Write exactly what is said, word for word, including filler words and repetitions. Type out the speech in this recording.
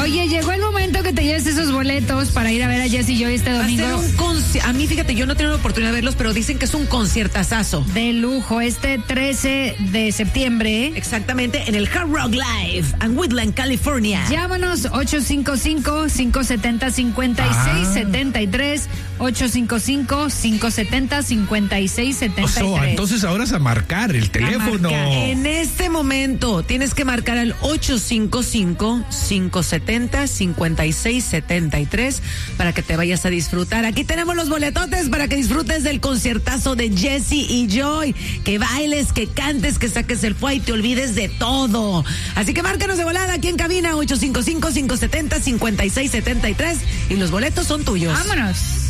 Oye, llegó el momento que te lleves esos boletos para ir a ver a Jessie Joy este domingo. Va a ser un conci- a mí, fíjate, yo no he tenido la oportunidad de verlos, pero dicen que es un conciertazazo. De lujo, este trece de septiembre. Exactamente, en el Hard Rock Live en Woodland, California. Llámanos ocho cinco cinco, cinco siete cero, cinco seis siete tres, ocho cinco cinco, cinco siete cero, cinco seis siete tres. O sea, entonces ahora es a marcar el teléfono. Marca. En este momento tienes que marcar al ocho cinco cinco, cinco siete cero, cinco seis siete tres para que te vayas a disfrutar. Aquí tenemos los boletotes para que disfrutes del conciertazo de Jessie y Joy. Que bailes, que cantes, que saques el fuá y te olvides de todo. Así que márcanos de volada aquí en cabina ocho cinco cinco, cinco siete cero, cinco seis siete tres y los boletos son tuyos. Vámonos.